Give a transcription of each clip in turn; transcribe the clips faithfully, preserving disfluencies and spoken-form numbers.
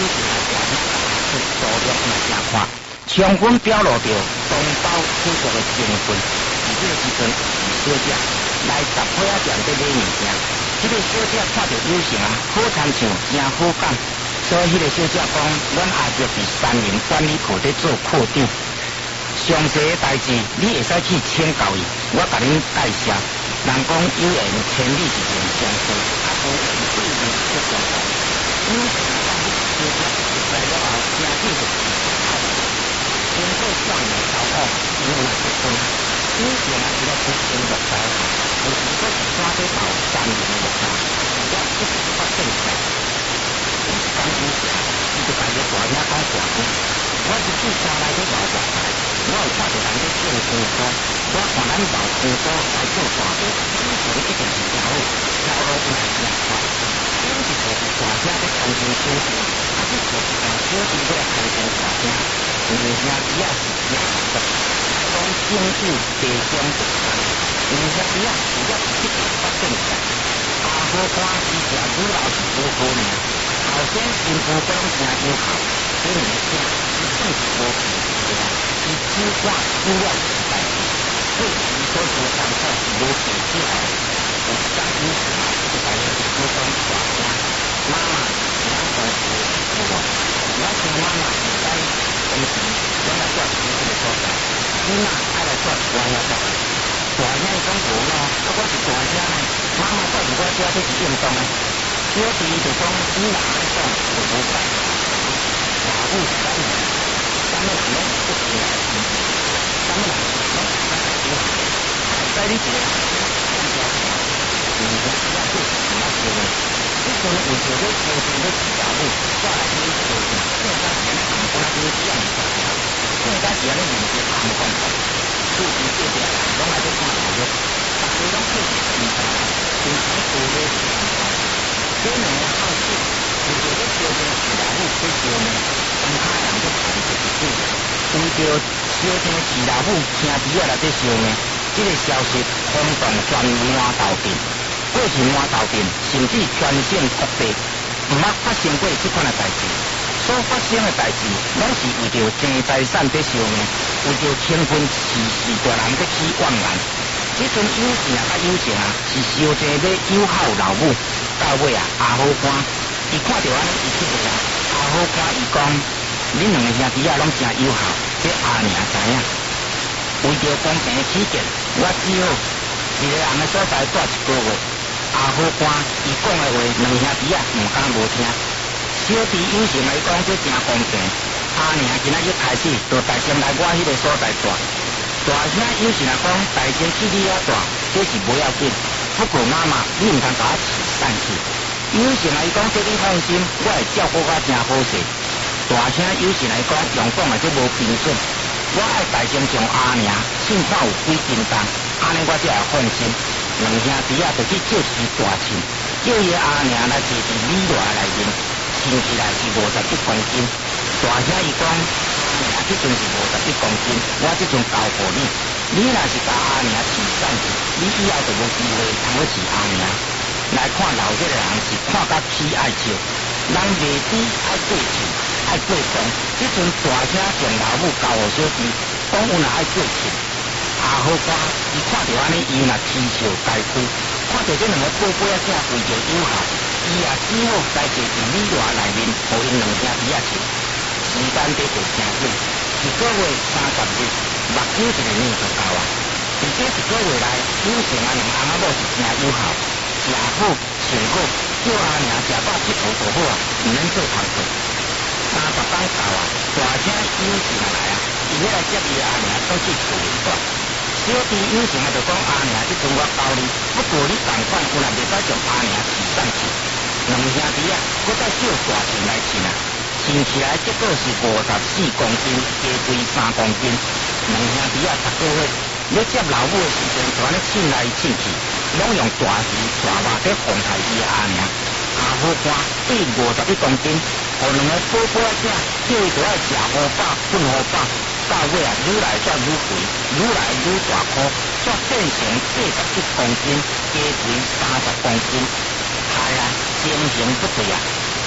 是来条件是数量嘛真宽，充分表露着同胞富足的成分。伫这个时阵，小姐来十岁仔店在买物件，这个小姐看到友情啊，好参像真好感，所以迄个小姐讲，阮阿叔伫三菱管理科在做科长。详细的代志，你会使去请教伊，我甲恁介绍。人讲有缘千里是缘相随，啊无缘不一定就相逢。因为当你小姐来了后，真正就是好人。经过半年交往，因为结婚，以前啊是咧出生入财，有时佫是抓在头三年的落差，我一直发现起来。有一天以前，伊就甲伊大囝讲大囝，我一次车来咧老大台。我有看到人咧种青瓜，我看咱老青瓜来做大地，以前一定是条路，条路不是真快。顶一步是大声咧牵牵小弟，啊，这步是让小弟过来牵牵大声，因为兄弟啊是真合作，讲经济地中不同，因为兄弟啊主要是一直发展起来。阿好看伊食女老是好好命，后生新妇都拢真友好，所以呢，伊算是无骗子啦。伊只管主要是代志，所以伊所做工作是无骗子来。有一天以前啊，就甲伊去讲大声，妈妈是咱公司有无？我听妈妈是在公司，咱来做事这个所在，囡仔爱来做大兄所在。大兄伊讲无咯，啊我是大兄呢，妈妈带住我遮去是运动呢。小弟就讲你若爱讲就无怪，大母是咱的。咱们人拢不行来听，咱们人拢是咱来听。在你这个人，咱家庭，你的只要做什么事呢？你可能有时候抽签在几条路，再来去抽签，更加是咱红光去这样子，更加是咱面对红光的，处处这些人拢来在看老肉，大家拢配合平常，平常多的是平常，这两个好事，就是在抽签几条路去抽呢。其他人都谈不一句，为着小天饲老母兄弟仔来这烧呢，这个消息轰动全满头镇，过去满头镇，甚至全省各地，毋捌发生过这款的代志。所发生的代志，拢是为着争财产在烧呢，为着兴奋时时大人在起怨言。这阵友情啊，甲友情啊，是烧钱要友好老母，到尾啊，阿好看，伊看到安尼，伊去袂啊。阿好看伊讲，恁两个兄弟仔拢真友好，这阿娘知影。为着公平起见，我只好一个人的所在住一个月。阿好看伊讲的话，两兄弟仔唔敢无听。小弟友情来讲，这真公平。阿娘今仔日开始就带先来我迄个所在住。大声友情来讲，带先去你遐住，这是不要紧。不过妈妈，你唔通甲我饲散去。友情来讲，这你放心，我会照顾我真好势。大声友情来讲，用讲嘛，这无标准。我爱大声将阿娘凊看有几斤重，安尼我才会放心。两兄弟仔就去借钱大钱，叫伊阿娘来坐伫米箬内面，称起来是五十一公斤。大声伊讲，阿娘这阵是五十一公斤，我这阵交付你。你若是甲阿娘饲散去，你以后就无机会通去饲阿娘。来看老这个人是看甲起爱笑，人袂知爱过笑，爱过长。这阵大声将老母交互小弟，讲有若爱过笑。阿好看，伊看到安尼，伊若啼笑皆非。看到这两个宝贝仔囝为着友好，伊也只好来坐伫米箬内面，互因两兄弟仔笑。时间得过真紧，一个月三十日，目睭一个年就到啊。伫这一个月内，友情啊两翁仔某是真友好。食好穿好，叫阿娘食饱佚佗就好啊，毋免做工课。三十天到啊，大声友情来啊，伊要来接伊阿娘倒去厝里住。小弟友情啊就讲阿娘，这阵我教你，不过你同款有若袂使将阿娘饲散去。两兄弟啊，搁再叫大钱来称啊，称起来结果是五十四公斤，加贵三公斤。两兄弟啊，十个月要接老母的时阵，就安尼称来称去。拢用大鱼大肉在哄害伊阿娘，阿好看对五十一公斤，互两个宝贝仔叫伊就爱食好饱、困好饱，到尾啊愈来愈愈肥，愈来愈大颗，却变成八十一公斤，加肥三十公斤，哎呀，情形不对啊！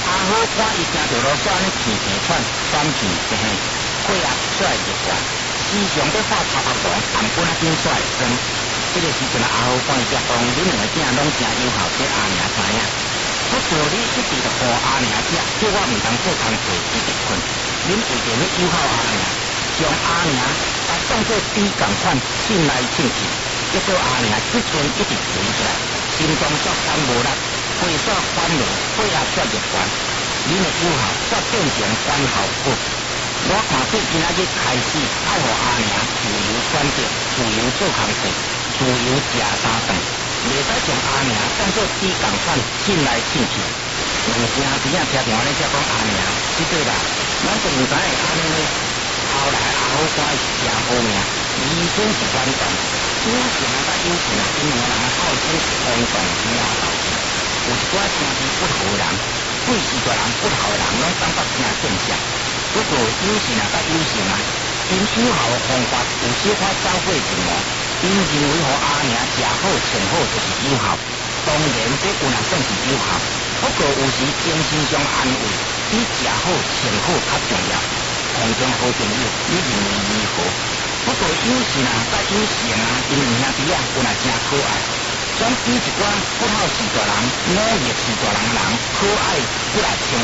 阿好看伊听到啰嗦安尼鼻鼻喘，喘气一下，血压煞会热悬，时常要化头壳肠，含本仔紧煞会酸。这个时阵阿好看伊才讲，恁两个囝拢真友好，这阿娘知影。我道理一直着顾阿娘食，叫我毋通做工课，一直困。恁为着要友好阿娘，将阿娘甲当作猪共款，信来信去，结果阿娘即阵一直肥起来，心脏煞管无力，血煞管落，血压煞热悬。恁的友好煞变成管效果。我看对今仔日开始，爱互阿娘自由选择，自由做工课，自由食三顿，袂使将阿娘当作猪共款，信来信去。两声边仔听电话咧，才讲阿娘，即个啦，咱都毋知会安尼呢。后来阿好看是真好命，医生是关键，友情啊甲友情啊，因两个人好生是轰动天下道歉。有一寡成绩不好的人，对时代人不好的人，拢感觉真正常。不过友情啊甲友情啊，因友好的方法有小可走过一路。因认为互阿娘食好穿好就是友好，当然这有也算是友好。不过有时精神上安慰比食好穿好较重要。空中好朋友，你认为如何？不过友情啊甲友情啊，因为兄弟啊有也真可爱，总比一寡不好时代人、努力时代人人可爱，不来称